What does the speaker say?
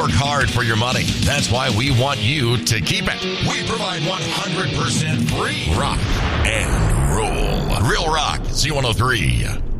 work hard for your money. That's why we want you to keep it. We provide 100% free rock and roll. Real Rock Z103.